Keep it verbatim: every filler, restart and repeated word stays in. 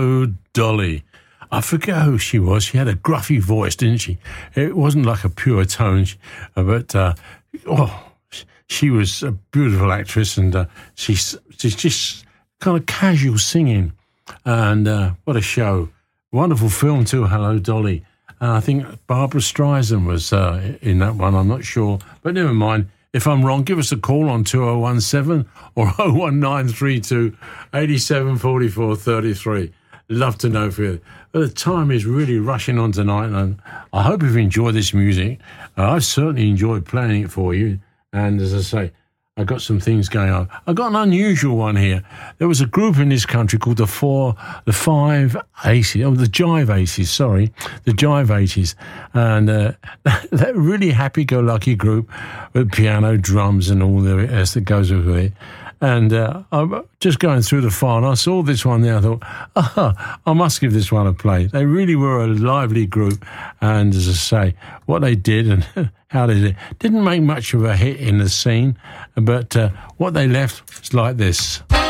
Hello, Dolly. I forget who she was. She had a gruffy voice, didn't she? It wasn't like a pure tone, but uh, oh, she was a beautiful actress, and uh, she's she's just kind of casual singing, and uh, what a show! Wonderful film too. Hello, Dolly. And I think Barbara Streisand was uh, in that one. I'm not sure, but never mind. If I'm wrong, give us a call on two oh one seven or oh one nine three two, eight seven four four three three. Love to know for you. But the time is really rushing on tonight, and I hope you've enjoyed this music. Uh, I've certainly enjoyed playing it for you. And as I say, I got some things going on. I got an unusual one here. There was a group in this country called the Four, the Five Aces, oh, the Jive Aces, sorry, the Jive Aces, and uh, that really happy-go-lucky group with piano, drums, and all the rest that goes with it. And uh, I'm just going through the file, and I saw this one there. I thought, ah, I must give this one a play. They really were a lively group, and as I say, what they did and how they did it didn't make much of a hit in the scene, but uh, what they left was like this.